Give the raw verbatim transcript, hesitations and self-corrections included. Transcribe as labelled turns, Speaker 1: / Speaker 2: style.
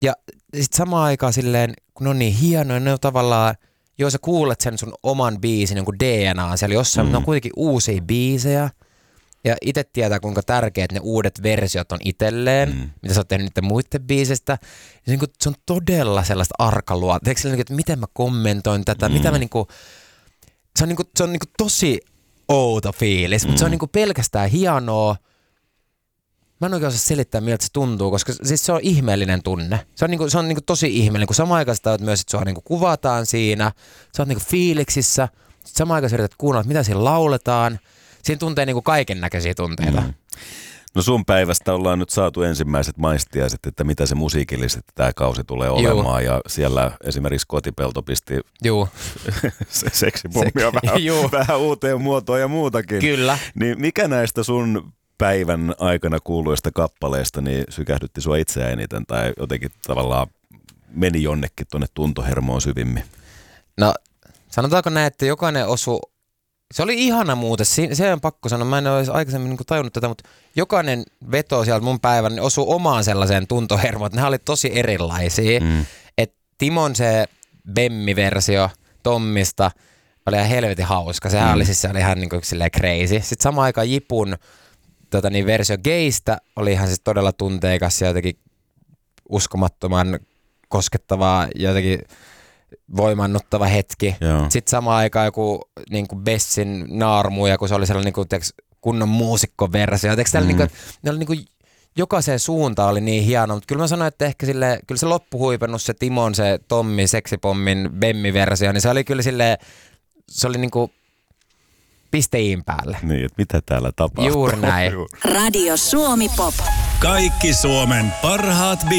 Speaker 1: Ja sitten samaan aikaan silleen, kun ne on niin hienoja, ne on tavallaan, joo sä kuulet sen sun oman biisin, jonkun D N A siellä jossain, mm. mutta ne on kuitenkin uusia biisejä. Ja itse tietää, kuinka tärkeät ne uudet versiot on itselleen, mm. mitä sä oot tehnyt niiden muiden biisistä. Ja se, niin kuin, se on todella sellaista arkaluontoista. Eikö se, että miten mä kommentoin tätä, mm. mitä mä niinku, se on, niinku, se on niinku tosi outo fiilis, mm. mutta se on niinku pelkästään hienoa. Mä en oikein osaa selittää, miltä se tuntuu, koska siis se on ihmeellinen tunne. Se on, niinku, se on niinku tosi ihmeellinen, kun samaan aikaan sitä myös, että sua niinku kuvataan siinä, sä oot niinku fiiliksissä, samaan aikaan sä yrität kuunnella, mitä siinä lauletaan. Siinä tuntee niinku kaiken näköisiä tunteita. Mm.
Speaker 2: No sun päivästä ollaan nyt saatu ensimmäiset maistiaiset, että mitä se musiikillisesti tämä kausi tulee olemaan. Juu. Ja siellä esimerkiksi Kotipelto pisti se seksipommia vähän, vähän uuteen muotoon ja muutakin.
Speaker 1: Kyllä.
Speaker 2: Niin mikä näistä sun päivän aikana kuuluista kappaleista niin sykähdytti sua itseä eniten tai jotenkin tavallaan meni jonnekin tuonne tuntohermoon syvimmin?
Speaker 1: No sanotaanko näin, että jokainen osui. Se oli ihana muuten, se on pakko sanoa, mä en ole aikaisemmin niin tajunnut tätä, mutta jokainen veto sieltä mun päivän niin osui omaan sellaiseen tuntohermoon, että ne oli tosi erilaisia. Mm. Et Timon se Bemmi-versio Tommista oli ihan helvetin hauska, sehän mm. oli siis se oli ihan niin kuin silleen crazy. Sitten samaan aikaan Jipun tota, niin versio Geistä oli ihan siis todella tunteikas ja jotenkin uskomattoman koskettavaa jotenkin voimannuttava hetki. Joo. Sitten samaan aikaan joku niin kuin Bessin naarmuja, kun se oli sellainen niin kuin, teks, kunnon muusikkoversio. Mm. Niin kuin, ne oli niin kuin, jokaiseen suuntaan oli niin hieno, mutta kyllä mä sanoin, että ehkä sille, kyllä se loppuhuipennus, se Timon, se Tommi, seksipommin Bemmi-versio, niin se oli kyllä silleen, se oli niin kuin pisteiin päälle.
Speaker 2: Niin, että mitä täällä tapahtuu.
Speaker 1: Juuri näin.
Speaker 3: Radio Suomi Pop.
Speaker 4: Kaikki Suomen parhaat biisit.